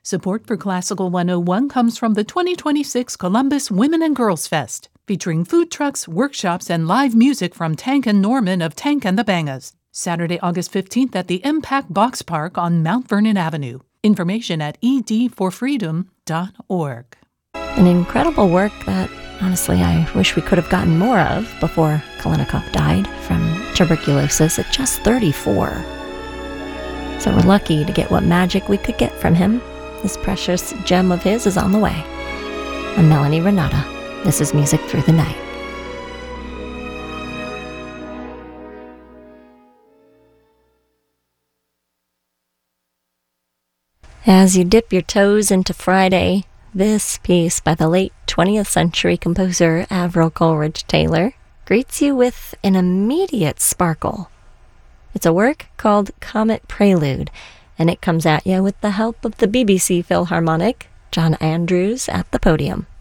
Support for Classical 101 comes from the 2026 Columbus Women and Girls Fest, featuring food trucks, workshops, and live music from Tank and Norman of Tank and the Bangas. Saturday, August 15th at the Impact Box Park on Mount Vernon Avenue. Information at edforfreedom.org. An incredible work that, honestly, I wish we could have gotten more of before Kalinikoff died from tuberculosis at just 34. So we're lucky to get what magic we could get from him. This precious gem of his is on the way. I'm Melanie Renata. This is Music Through the Night. As you dip your toes into Friday, this piece by the late 20th century composer Avril Coleridge Taylor greets you with an immediate sparkle. It's a work called Comet Prelude, and it comes at you with the help of the BBC Philharmonic, John Andrews at the podium.